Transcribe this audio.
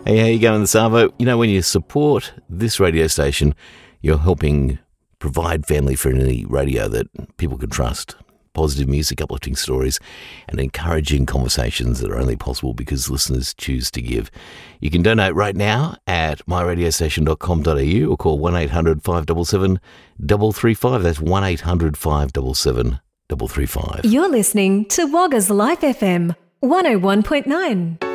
Hey, how you going, Savo? You know, when you support this radio station, you're helping provide family-friendly radio that people can trust. Positive music, uplifting stories, and encouraging conversations that are only possible because listeners choose to give. You can donate right now at myradiostation.com.au or call 1-800-577-335. That's 1-800-577-335. You're listening to Wagga's Life FM 101.9.